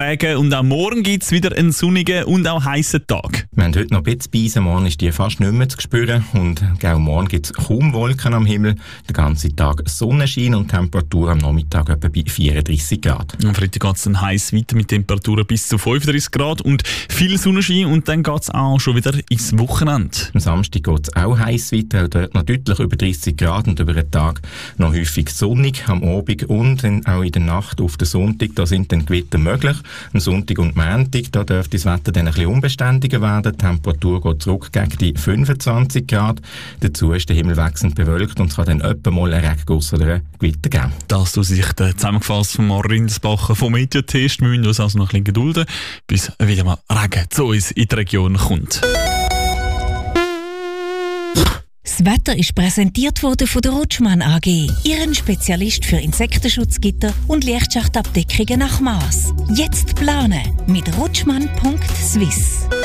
Regen und auch morgen gibt es wieder einen sonnigen und auch heißen Tag. Wir haben heute noch ein bisschen Beise, morgen ist die fast nicht mehr zu spüren und auch morgen gibt es kaum Wolken am Himmel. Den ganzen Tag Sonnenschein und Temperatur am Nachmittag etwa bei 34 Grad. Am Freitag geht es dann heiß weiter mit Temperaturen bis zu 35 Grad und viel Sonnenschein und dann geht es auch schon wieder ins Wochenende. Am Samstag geht es auch heiß weiter, auch dort noch deutlich über 30 Grad und über den Tag noch häufig sonnig. Am Abend und dann auch in der Nacht auf den Sonntag, da sind dann Gewitter möglich. Am Sonntag und Montag, da dürfte das Wetter dann ein bisschen unbeständiger werden. Die Temperatur geht zurück gegen die 25 Grad. Dazu ist der Himmel wechselnd bewölkt und es kann dann etwa mal ein Regenguss oder ein Gewitter geben. Das tut sich zusammengefasst von Marinsbacher vom Mediatest. Wir müssen uns also noch ein bisschen gedulden, bis wieder mal Regen zu uns in die Region kommt. Das Wetter ist präsentiert worden von der Rutschmann AG, Ihren Spezialist für Insektenschutzgitter und Lichtschachtabdeckungen nach Maß. Jetzt planen mit rutschmann.swiss.